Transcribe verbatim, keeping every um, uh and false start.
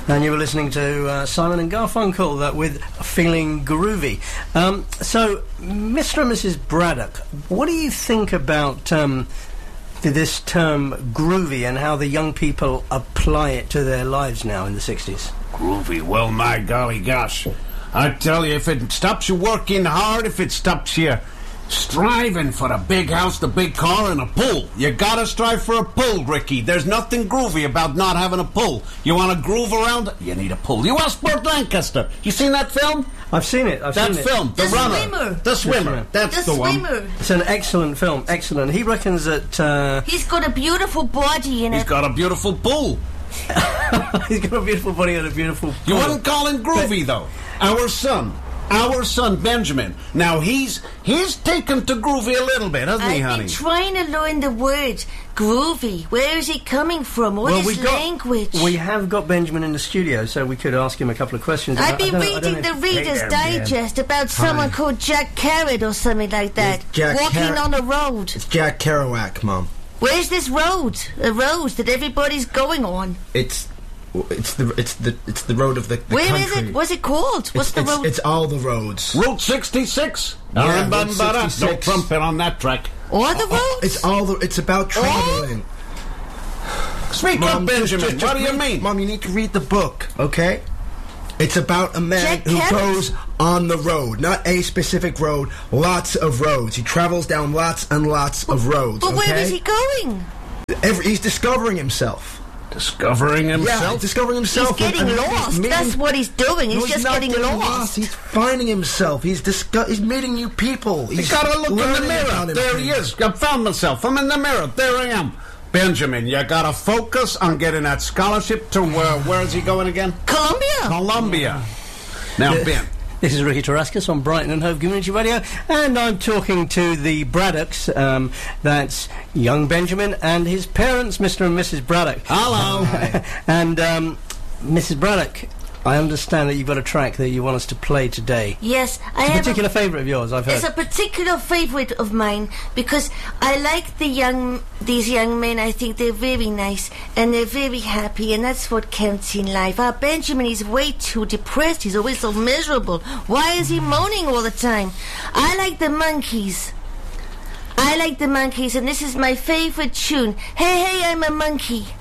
And you were listening to uh, Simon and Garfunkel uh, with Feeling Groovy. Um, so, Mister and Missus Braddock, what do you think about um, this term groovy and how the young people apply it to their lives now in the sixties? Groovy? Well, my golly gosh. I tell you, if it stops you working hard, if it stops you striving for a big house, the big car, and a pool. You gotta strive for a pool, Ricky. There's nothing groovy about not having a pool. You want to groove around? You need a pool. You ask Burt Lancaster. You seen that film? I've seen it. I've that seen film, it. The, the Runner. Swimmer. The Swimmer. That's the, the swimmer. one. It's an excellent film. Excellent. He reckons that... Uh, He's got a beautiful body in He's it. got a beautiful pool. He's got a beautiful body and a beautiful pool. You wouldn't call him groovy, but, though. Our son... Our son, Benjamin. Now, he's he's taken to groovy a little bit, hasn't he, I've honey? been trying to learn the word groovy. Where is he coming from? What well, is we got, language? We have got Benjamin in the studio, so we could ask him a couple of questions. I've I been don't know- I don't reading know the if- Reader's Hey there, Digest about someone called Jack Carrot or something like that. It's Jack walking Carrot. on a road. It's Jack Kerouac, Mom. Where's this road? A road that everybody's going on. It's it's the it's the it's the road of the, the Where is country. it? What's it called? What's it's, the it's, road? It's all the roads. Route sixty-six. Yeah, No Route sixty-six. trumpet on that track. All the roads? Oh, it's all the. It's about traveling. Speak Mom, up, just- Benjamin. just- just what do you read- mean? Mom, you need to read the book, okay? It's about a man Jack who Kerouac. goes on the road, not a specific road, lots of roads. He travels down lots and lots of roads. But okay? where is he going? Every, he's discovering himself. Discovering Yeah, himself? discovering himself. He's getting and- and lost. meeting- That's what he's doing. He's No, just not getting lost. He's finding himself. He's disco- He's meeting new people. You He's gotta look in the learning mirror. about There he himself. is. I found myself. I'm in the mirror. There I am. Benjamin, you gotta focus on getting that scholarship to where, where is he going again? Colombia. Colombia. Now, Yeah. Ben. This is Ricky Tarascus on Brighton and Hove Community Radio, and I'm talking to the Braddocks. Um, that's young Benjamin and his parents, Mister and Missus Braddock. Hello. And um, Missus Braddock, I understand that you've got a track that you want us to play today. Yes, I It's a have. particular favourite of yours, I've heard. It's a particular favourite of mine because I like the young, these young men. I think they're very nice and they're very happy, and that's what counts in life. Our Benjamin is way too depressed. He's always so miserable. Why is he moaning all the time? I like the Monkees. I like the Monkees, and this is my favourite tune. Hey, hey, I'm a monkey.